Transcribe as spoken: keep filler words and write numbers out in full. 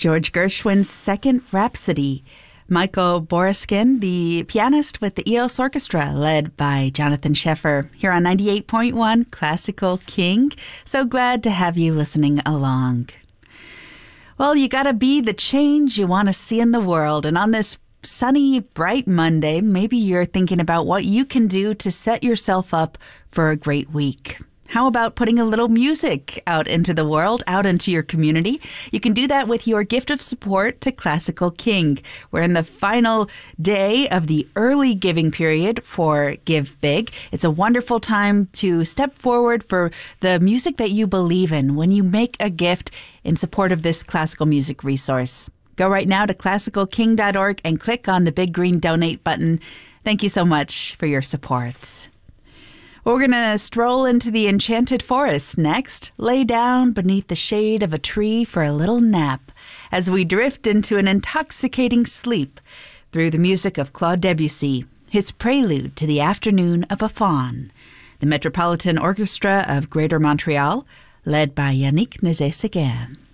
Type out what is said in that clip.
George Gershwin's Second Rhapsody. Michael Boriskin, the pianist with the E O S Orchestra, led by Jonathan Sheffer, here on ninety-eight point one Classical King. So glad to have you listening along. Well, you gotta be the change you want to see in the world. And on this sunny, bright Monday, maybe you're thinking about what you can do to set yourself up for a great week. How about putting a little music out into the world, out into your community? You can do that with your gift of support to Classical King. We're in the final day of the early giving period for Give Big. It's a wonderful time to step forward for the music that you believe in when you make a gift in support of this classical music resource. Go right now to classical king dot org and click on the big green donate button. Thank you so much for your support. We're going to stroll into the enchanted forest next, lay down beneath the shade of a tree for a little nap as we drift into an intoxicating sleep through the music of Claude Debussy, his prelude to the Afternoon of a Faun, the Metropolitan Orchestra of Greater Montreal, led by Yannick Nézet-Séguin.